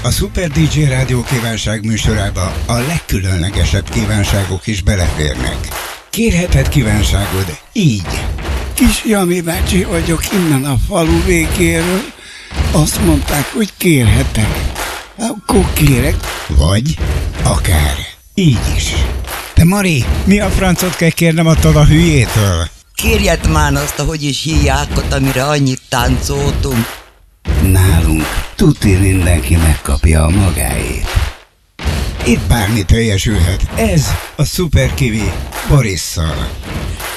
A Super DJ Rádió kívánság műsorába a legkülönlegesebb kívánságok is beleférnek. Kérheted kívánságod így. Kis Jani bácsi vagyok innen a falu végéről. Azt mondták, hogy kérhetek. Akkor kérek. Vagy akár így is. De Mari, mi a francot kell kérnem attól a hülyétől? Kérjed már azt, ahogy is hívják, amire annyit táncoltunk. Nálunk tuti mindenki megkapja a magáét. Itt bármi teljesülhet. Ez a Super Kiwi Borisszal.